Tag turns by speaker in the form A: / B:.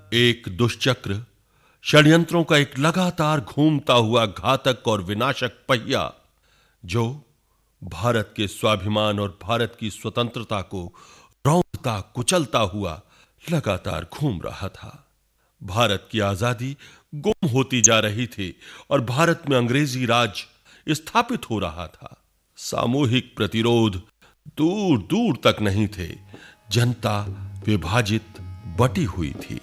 A: एक दुष्चक्र, षड्यंत्रों का एक लगातार घूमता हुआ घातक और विनाशक पहिया जो भारत के स्वाभिमान और भारत की स्वतंत्रता को रौंदता कुचलता हुआ लगातार घूम रहा था। भारत की आजादी गुम होती जा रही थी और भारत में अंग्रेजी राज स्थापित हो रहा था। सामूहिक प्रतिरोध दूर दूर तक नहीं थे। जनता विभाजित बटी हुई थी।